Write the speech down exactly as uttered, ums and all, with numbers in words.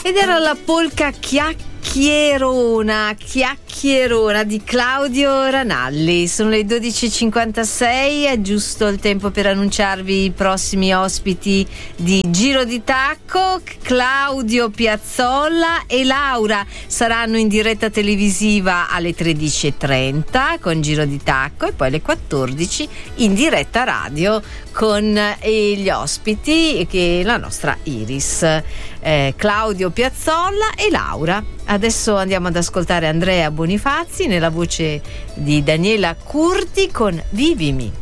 Ed era la polca chiacchierona, chiacchierona di Claudio Ranalli. Sono le dodici e cinquantasei, è giusto il tempo per annunciarvi i prossimi ospiti di Giro di Tacco. Claudio Piazzolla e Laura saranno in diretta televisiva alle tredici e trenta con Giro di Tacco e poi alle quattordici in diretta radio con eh, gli ospiti, che è la nostra Iris, eh, Claudio Piazzolla e Laura. Adesso andiamo ad ascoltare Andrea Bonifazzi nella voce di Daniela Curti con Vivimi.